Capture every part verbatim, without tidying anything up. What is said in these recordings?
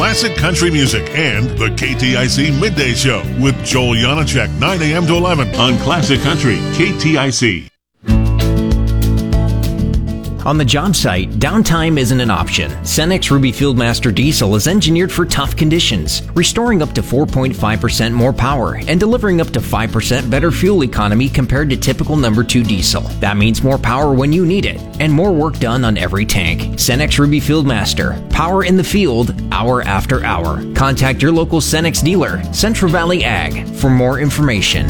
classic country music, and the K T I C Midday Show with Joel Janacek, nine a.m. to eleven on Classic Country, K T I C. On the job site, downtime isn't an option. Cenex Ruby Fieldmaster Diesel is engineered for tough conditions, restoring up to four point five percent more power and delivering up to five percent better fuel economy compared to typical number two diesel. That means more power when you need it, and more work done on every tank. Cenex Ruby Fieldmaster. Power in the field, hour after hour. Contact your local Cenex dealer, Central Valley Ag, for more information.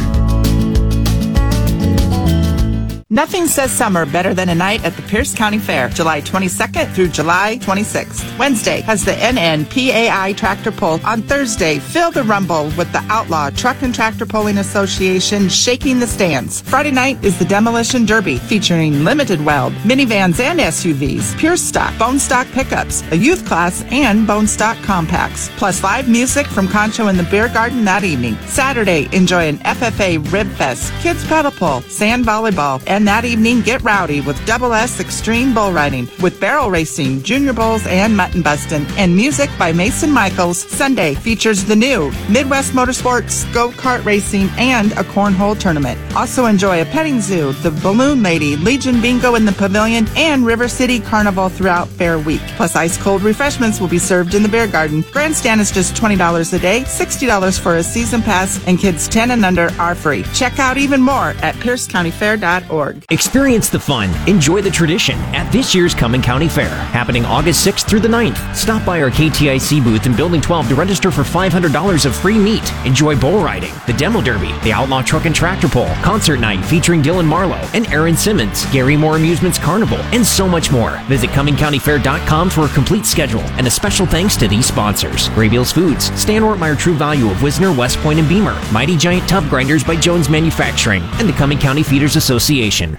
Nothing says summer better than a night at the Pierce County Fair, July twenty-second through July twenty-sixth. Wednesday has the N N P A I Tractor Pull. On Thursday, feel the rumble with the Outlaw Truck and Tractor Pulling Association shaking the stands. Friday night is the Demolition Derby, featuring limited weld, minivans and S U Vs, pure stock, bone stock pickups, a youth class, and bone stock compacts. Plus live music from Concho in the Beer Garden that evening. Saturday, enjoy an F F A Rib Fest, kids paddle pull, sand volleyball, and that evening, get rowdy with Double S Extreme Bull Riding, with barrel racing, junior bulls, and mutton bustin', and music by Mason Michaels. Sunday features the new Midwest Motorsports, go-kart racing, and a cornhole tournament. Also enjoy a petting zoo, the Balloon Lady, Legion Bingo in the Pavilion, and River City Carnival throughout Fair Week. Plus ice-cold refreshments will be served in the Beer Garden. Grandstand is just twenty dollars a day, sixty dollars for a season pass, and kids ten and under are free. Check out even more at pierce county fair dot org. Experience the fun, enjoy the tradition at this year's Cumming County Fair, happening August sixth through the ninth. Stop by our K T I C booth in Building twelve to register for five hundred dollars of free meat. Enjoy bull riding, the demo derby, the Outlaw Truck and Tractor Pull, concert night featuring Dylan Marlowe and Aaron Simmons, Gary Moore Amusements Carnival, and so much more. Visit cumming county fair dot com for a complete schedule, and a special thanks to these sponsors: Graybeals Foods, Stan Ortmeyer True Value of Wisner, West Point, and Beamer, Mighty Giant Tub Grinders by Jones Manufacturing, and the Cumming County Feeders Association.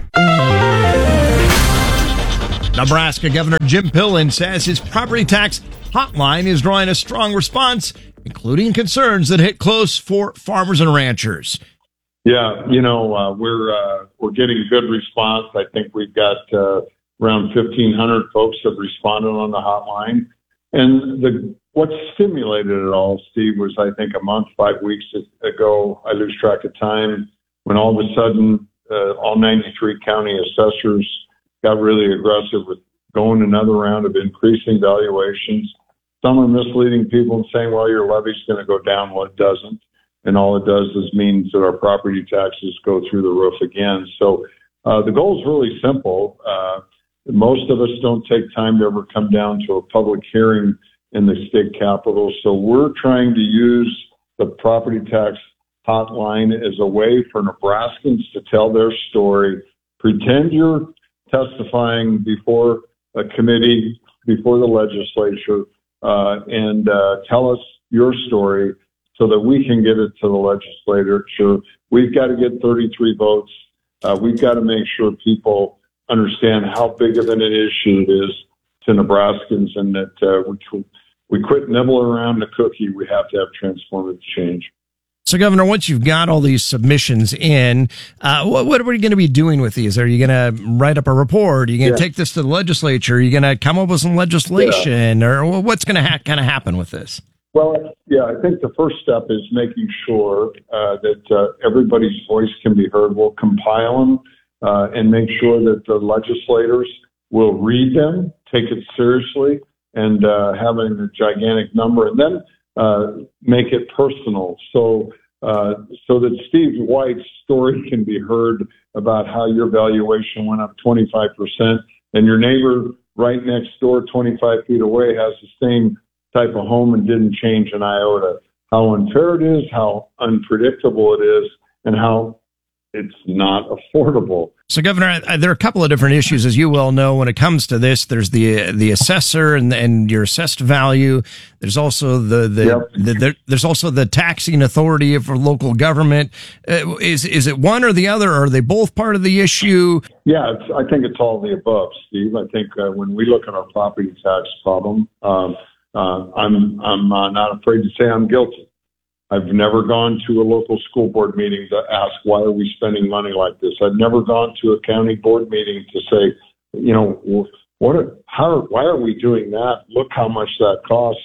Nebraska Governor Jim Pillen says his property tax hotline is drawing a strong response, including concerns that hit close for farmers and ranchers. Yeah, you know, uh, we're uh, we're getting good response. I think we've got uh, around fifteen hundred folks have responded on the hotline. And the what stimulated it all, Steve, was I think a month, five weeks ago, I lose track of time, when all of a sudden uh, all ninety-three county assessors got really aggressive with going another round of increasing valuations. Some are misleading people and saying, well, your levy's going to go down. Well, it doesn't. And all it does is means that our property taxes go through the roof again. So uh, the goal is really simple. Uh, most of us don't take time to ever come down to a public hearing in the state capitol. So we're trying to use the property tax hotline as a way for Nebraskans to tell their story. Pretend you're testifying before a committee, before the legislature, uh, and uh, tell us your story so that we can get it to the legislature. Sure, we've got to get thirty-three votes. Uh, we've got to make sure people understand how big of an issue it is to Nebraskans, and that uh, we, we quit nibbling around the cookie. We have to have transformative change. So, Governor, once you've got all these submissions in, uh, what, what are we going to be doing with these? Are you going to write up a report? Are you going to yeah. take this to the legislature? Are you going to come up with some legislation? Yeah. Or what's going to ha- kind of happen with this? Well, yeah, I think the first step is making sure uh, that uh, everybody's voice can be heard. We'll compile them uh, and make sure that the legislators will read them, take it seriously, and uh, having a gigantic number, and then uh, make it personal. So, uh, so that Steve White's story can be heard about how your valuation went up twenty-five percent, and your neighbor right next door, twenty-five feet away, has the same type of home and didn't change an iota. How unfair it is, how unpredictable it is, and how it's not affordable. So, Governor, there are a couple of different issues, as you well know, when it comes to this. There's the the assessor and and your assessed value. There's also the the, yep. the, the there's also the taxing authority for local government. Uh, is is it one or the other, or are they both part of the issue? Yeah, it's, I think it's all the above, Steve. I think uh, when we look at our property tax problem, um, uh, I'm I'm uh, not afraid to say I'm guilty. I've never gone to a local school board meeting to ask, why are we spending money like this? I've never gone to a county board meeting to say, you know, what, are, how, why are we doing that? Look how much that costs.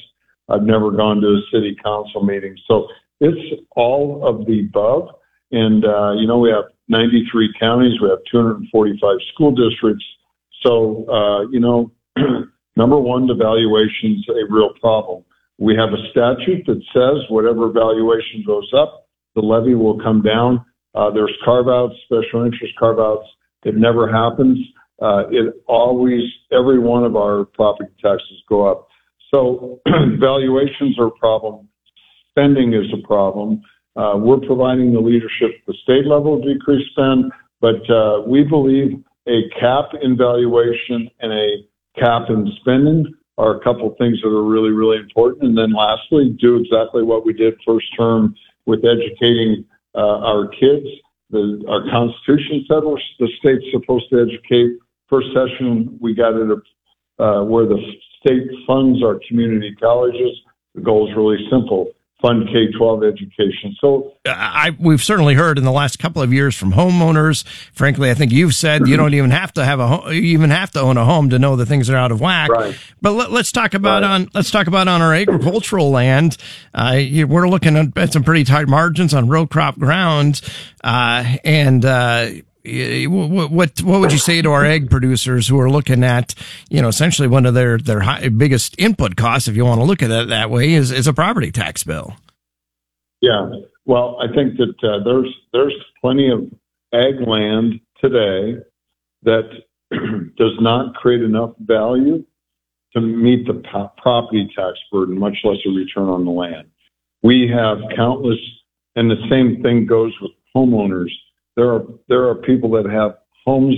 I've never gone to a city council meeting. So it's all of the above. And, uh, you know, we have ninety-three counties. We have two hundred forty-five school districts. So, uh, you know, number one, the valuation's a real problem. We have a statute that says whatever valuation goes up, the levy will come down. Uh, there's carve-outs, special interest carve-outs. It never happens. Uh, it always, every one of our property taxes go up. So valuations are a problem. Spending is a problem. Uh, we're providing the leadership at the state level to decrease spend, but uh, we believe a cap in valuation and a cap in spending are a couple things that are really, really important. And then lastly, do exactly what we did first term with educating uh, our kids. The, our Constitution said the state's supposed to educate. First session, we got it uh, where the state funds our community colleges. The goal is really simple. Fund K twelve education. So I, we've certainly heard in the last couple of years from homeowners. Frankly, I think you've said you don't even have to have a you even have to own a home to know that things are out of whack. Right. But let, let's talk about right. on let's talk about on our agricultural land. Uh, we're looking at some pretty tight margins on row crop ground, uh, and. Uh, What, what what would you say to our egg producers who are looking at, you know, essentially one of their their high, biggest input costs, if you want to look at it that way, is is a property tax bill? Yeah, well, I think that uh, there's there's plenty of ag land today that does not create enough value to meet the po- property tax burden, much less a return on the land. We have countless, and the same thing goes with homeowners. There are there are people that have homes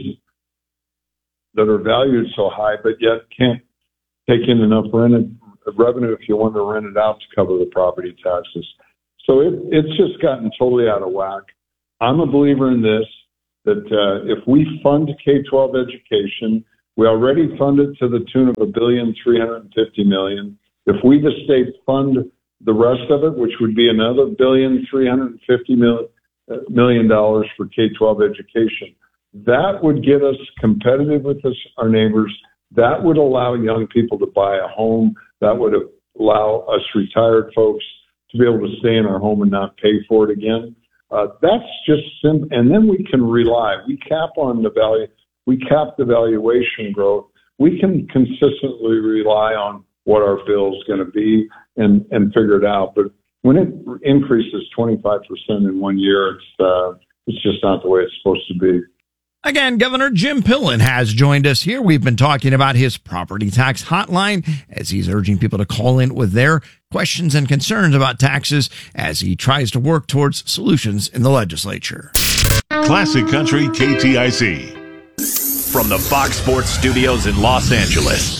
that are valued so high, but yet can't take in enough rent revenue if you want to rent it out to cover the property taxes. So it, it's just gotten totally out of whack. I'm a believer in this, that uh, if we fund K twelve education, we already fund it to the tune of a billion three hundred fifty million. If we, the state, fund the rest of it, which would be another billion three hundred fifty million. million dollars for K twelve education. That would get us competitive with us, our neighbors. That would allow young people to buy a home. That would allow us retired folks to be able to stay in our home and not pay for it again. Uh, that's just simple. And then we can rely. We cap on the value. We cap the valuation growth. We can consistently rely on what our bill is going to be and, and figure it out. But when it increases twenty-five percent in one year, it's uh, it's just not the way it's supposed to be. Again, Governor Jim Pillen has joined us here. We've been talking about his property tax hotline as he's urging people to call in with their questions and concerns about taxes as he tries to work towards solutions in the legislature. Classic Country K T I C. From the Fox Sports Studios in Los Angeles,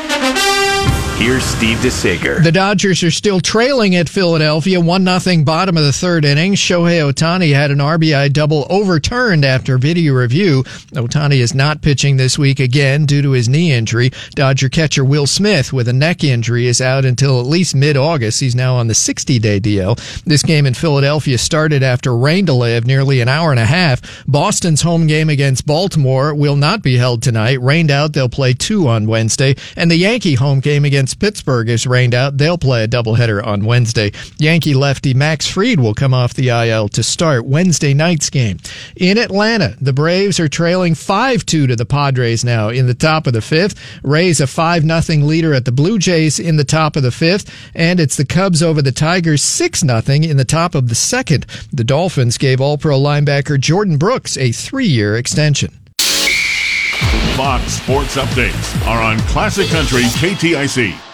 here's Steve DeSager. The Dodgers are still trailing at Philadelphia, one nothing bottom of the third inning. Shohei Ohtani had an R B I double overturned after video review. Ohtani is not pitching this week again due to his knee injury. Dodger catcher Will Smith with a neck injury is out until at least mid-August. He's now on the sixty-day D L. This game in Philadelphia started after rain delay of nearly an hour and a half. Boston's home game against Baltimore will not be held tonight. Rained out, they'll play two on Wednesday. And the Yankee home game against Pittsburgh is rained out. They'll play a doubleheader on Wednesday. Yankee lefty Max Fried will come off the I L to start Wednesday night's game. In Atlanta, the Braves are trailing five two to the Padres now in the top of the fifth. Rays a five nothing leader at the Blue Jays in the top of the fifth. And it's the Cubs over the Tigers six nothing in the top of the second. The Dolphins gave All-Pro linebacker Jordan Brooks a three-year extension. Fox Sports Updates are on Classic Country K T I C.